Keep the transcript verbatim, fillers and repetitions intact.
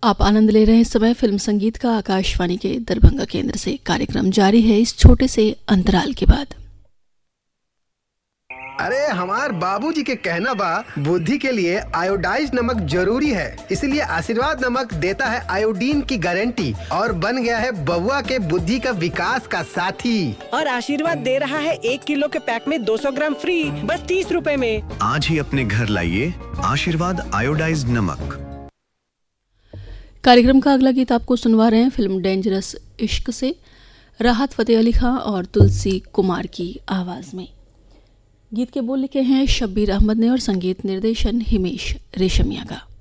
आप आनंद ले रहे हैं इस समय फिल्म संगीत का आकाशवाणी के दरभंगा केंद्र से। कार्यक्रम जारी है इस छोटे से अंतराल के बाद। अरे हमार बाबूजी के कहना बा बुद्धि के लिए आयोडाइज नमक जरूरी है, इसलिए आशीर्वाद नमक देता है आयोडीन की गारंटी और बन गया है बबुआ के बुद्धि का विकास का साथी। और आशीर्वाद दे रहा है एक किलो के पैक में दो सौ ग्राम फ्री, बस तीस रुपए में। आज ही अपने घर लाइए आशीर्वाद आयोडाइज नमक। कार्यक्रम का अगला गीत आपको सुनवा रहे हैं फिल्म डेंजरस इश्क से राहत फतेह अली खां और तुलसी कुमार की आवाज में। गीत के बोल लिखे हैं शब्बीर अहमद ने और संगीत निर्देशन हिमेश रेशमिया का।